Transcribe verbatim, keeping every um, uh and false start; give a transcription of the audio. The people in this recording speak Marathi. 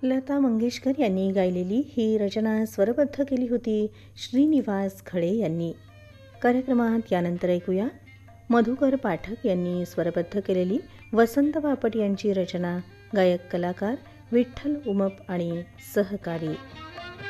लता मंगेशकर यांनी गायलेली ही रचना स्वरबद्ध केली होती श्रीनिवास खळे यांनी. कार्यक्रमात यानंतर ऐकूया मधुकर पाठक यांनी स्वरबद्ध केलेली वसंत बापट यांची रचना, गायक कलाकार विठ्ठल उमप आणि सहकारी.